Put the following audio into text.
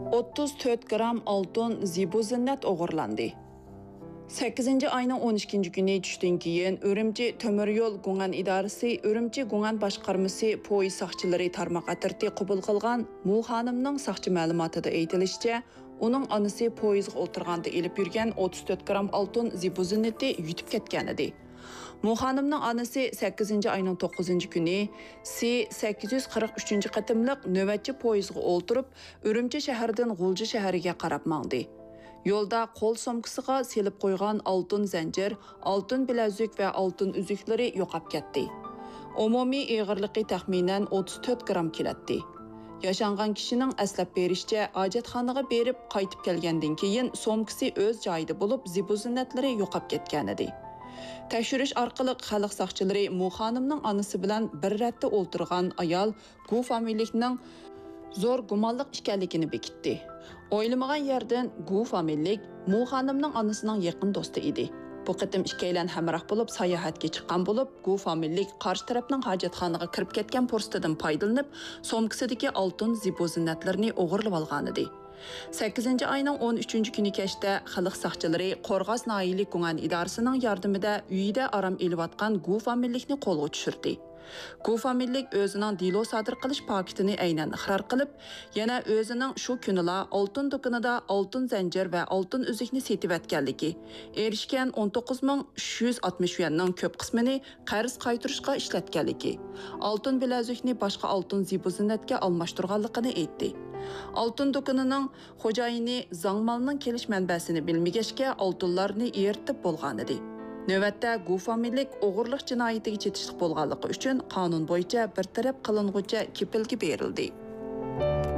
34 gram altın zibu zinnet o'g'irlandi. 8 ayning 12 kuni tushdan keyin Urumchi temir yo'l G'ungan idorasi Urumchi G'ungan boshqarmasi poyezd soqchilari tarmoq atirti qabul qilgan Mu xonimning soqchi ma'lumotida aytilishicha, uning onasi poyezdga o'tirganda elib yurgan 34 gram oltin zibu zinnati yutib ketgan edi. Mu xonimning onasi 8 ayning 9 kuni C843 qatimliq navbatchi poyezdga o'tirib, Urumchi shahridan G'ulji shahriga qarab mangdi. Yo'lda qo'l somkasiga selib qo'ygan oltin zanjir, oltin bilazuk va oltin uzuklari yo'qolib ketdi. Umumiy og'irligi taxminan 34 gram keladi. Yashangan kishining aslab berishicha, hojatxonaga berib qaytib kelgandan keyin somkasi o'z joyida bo'lib, zibu zinnatlari yo'qolib ketgan edi. Tekshirish orqali xalq soqchilari Mu xonimning onasi bilan bir ratda o'ltirgan ayol Gu familiyaning zo'r gumonliq ekanligini bekitdi. O'ylamagan yerdan Gu familiyalik Mu xonimning onasining yaqin do'sti edi. Bu qitim ikkalan hamroh bo'lib sayohatga chiqqan bo'lib, Gu familiyalik qarshi tarafning hojatxonaga kirib ketgan fursatdan foydalanib, somkasidagi oltin zibu zinnatlarini o'g'irlab olgan edi. 8 ayning 13 kuni kechda xalq soqchilari Qo'rg'os noyilik G'ungan idorasining yordamida uyida aram elayotgan Gu familiyalikni qo'lga tushirdi. Gu familiyalik o'zining dilo sodir qilish paketini aynan iqror qilib, yana o'zining shu kunila oltin do'konida oltin zanjir va oltin uzukni setib etganligi, erishgan 19360 yuanning ko'p qismini qarz qaytarishga ishlatganligi, oltin bilazukni boshqa oltin zibu zinnatga almashtirganligini aytdi. Oltin do'konining xo'jayini zangmalning kelish manbasini bilmagachga oltinlarni eritib bo'lgan edi. Növbətdə Gu familiyalik o'g'irlik jinoyatiga chetishlik bo'lganligi uchun qonun bo'yicha bir taraf qilingucha kepilga berildi.